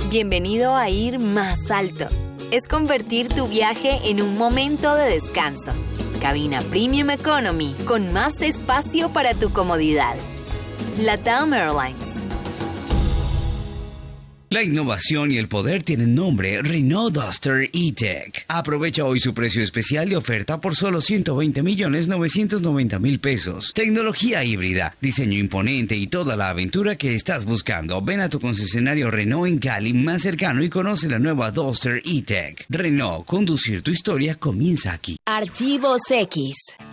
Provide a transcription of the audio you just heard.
Bienvenido a ir más alto. Es convertir tu viaje en un momento de descanso. Cabina Premium Economy con más espacio para tu comodidad. LATAM Airlines. La innovación y el poder tienen nombre: Renault Duster E-Tech. Aprovecha hoy su precio especial de oferta por solo 120.990.000 pesos. Tecnología híbrida, diseño imponente y toda la aventura que estás buscando. Ven a tu concesionario Renault en Cali más cercano y conoce la nueva Duster E-Tech. Renault, conducir tu historia comienza aquí. Archivos X.